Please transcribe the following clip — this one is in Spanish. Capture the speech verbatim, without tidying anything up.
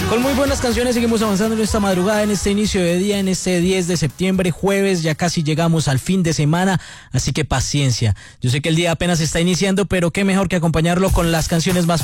Con muy buenas canciones seguimos avanzando en esta madrugada, en este inicio de día, en este diez de septiembre, jueves, ya casi llegamos al fin de semana, así que paciencia. Yo sé que el día apenas está iniciando, pero qué mejor que acompañarlo con las canciones más